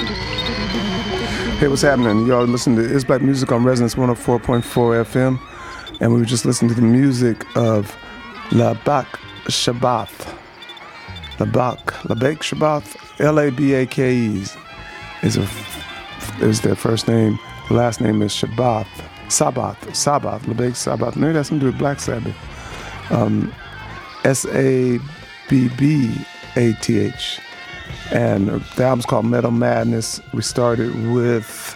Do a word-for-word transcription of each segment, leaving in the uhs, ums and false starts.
Hey, what's happening? Y'all listen to Is Black Music on Resonance one oh four point four F M, and we were just listening to the music of Labak Shabbath. Labak, Labak Shabbath, L A B A K E is a is their first name. The last name is Shabbath, Sabbath, Sabbath, Labak Sabbath. Maybe that's something to do with Black Sabbath. Um, S A B B A T H. And the album's called Metal Madness. We started with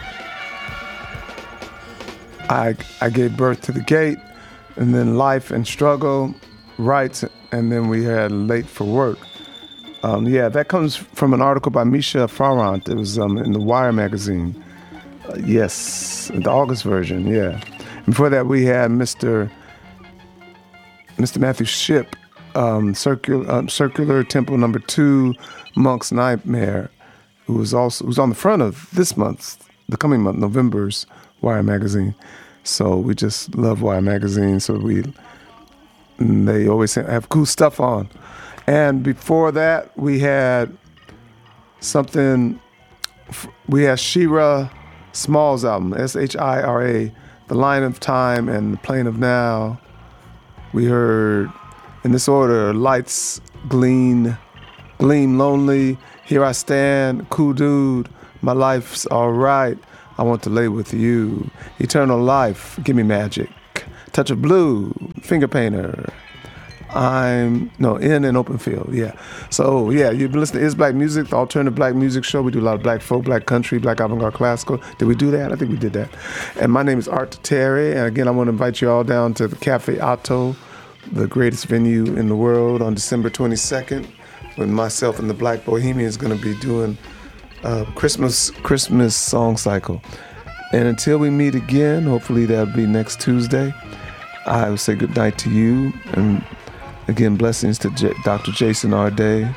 I I Gave Birth to the Gate, and then Life and Struggle, Rights, and then we had Late for Work. Um, yeah, that comes from an article by Misha Farrant. It was um, in the Wire magazine. Uh, yes, the August version, yeah. And before that, we had Mister Mister Matthew Shipp, um, Circular, um, Circular Temple Number Two, Monk's Nightmare, who was also who's on the front of this month's, the coming month, November's Wire magazine. So we just love Wire magazine. So we they always have cool stuff on. And before that, we had something. We had Shira Small's album, S H I R A, The Line of Time and The Plane of Now. We heard in this order: Lights Gleam. Gleam Lonely, Here I Stand, Cool Dude, My Life's Alright, I Want to Lay With You, Eternal Life, Give Me Magic, Touch of Blue, Finger Painter, I'm, no, In and Open Field, yeah. So, yeah, you've been listening to Is Black Music, the alternative black music show. We do a lot of black folk, black country, black avant-garde classical. Did we do that? I think we did that. And my name is Art Terry, and again, I want to invite you all down to the Cafe Otto, the greatest venue in the world, on December twenty-second. When myself and the Black Bohemian is going to be doing a Christmas Christmas song cycle. And until we meet again, hopefully that'll be next Tuesday, I will say good night to you. And again, blessings to J- Doctor Jason Arday.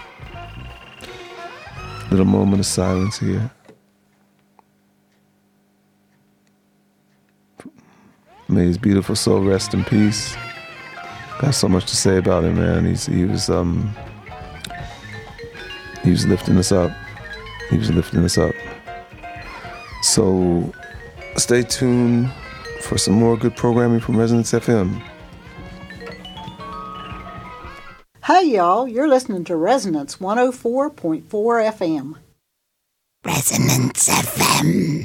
Little moment of silence here. May his beautiful soul rest in peace. Got so much to say about him, man. He's, he was... um. He was lifting us up. He was lifting us up. So stay tuned for some more good programming from Resonance F M. Hey, y'all. You're listening to Resonance one oh four point four F M. Resonance F M.